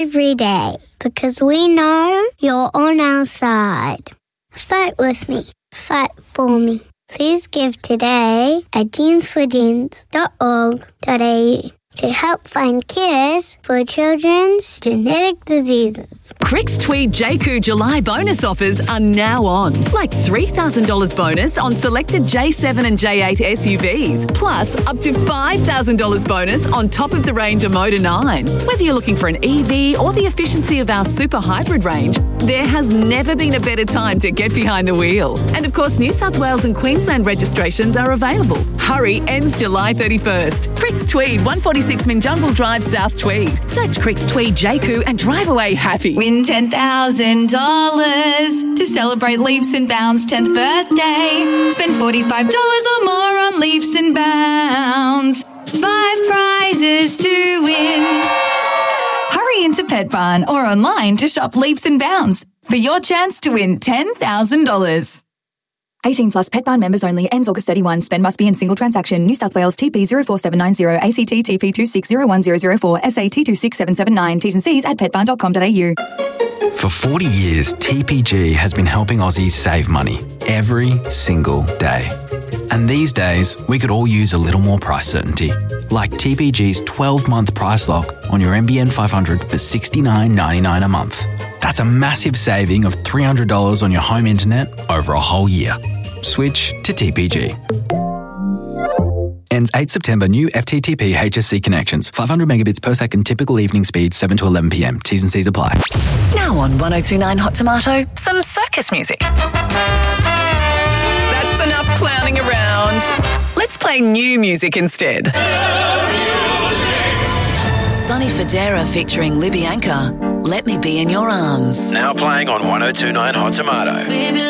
every day because we know you're on our side. Fight with me. Fight for me. Please give today at teensforteens.org.au to help find cures for children's genetic diseases. Crick's Tweed JQ July bonus offers are now on. Like $3,000 bonus on selected J7 and J8 SUVs, plus up to $5,000 bonus on top of the range of Motor 9. Whether you're looking for an EV or the efficiency of our super hybrid range, there has never been a better time to get behind the wheel. And of course, New South Wales and Queensland registrations are available. Hurry ends July 31st. Crick's Tweed, 146 Minjungle Drive, South Tweed. Search Crick's Tweed JQ and drive away happy. Win $10,000 to celebrate Leaps and Bounds' 10th birthday. Spend $45 or more on Leaps and Bounds. 5 prizes to win. Hurry into Pet Barn or online to shop Leaps and Bounds for your chance to win $10,000. 18 plus. Pet Barn members only. Ends August 31. Spend must be in single transaction. New South Wales TP 04790 ACT TP 260104 SAT 26779. T's and C's at petbarn.com.au. For 40 years, TPG has been helping Aussies save money every single day. And these days, we could all use a little more price certainty. Like TPG's 12-month price lock on your NBN 500 for $69.99 a month. That's a massive saving of $300 on your home internet over a whole year. Switch to TPG. Ends 8 September. New FTTP HSC connections. 500 megabits per second. Typical evening speed 7 to 11 p.m. T's and C's apply. Now on 1029 Hot Tomato, some circus music. That's enough clowning around. Let's play new music instead. Sonny Fodera featuring Libby Anchor. Let Me Be in Your Arms. Now playing on 1029 Hot Tomato.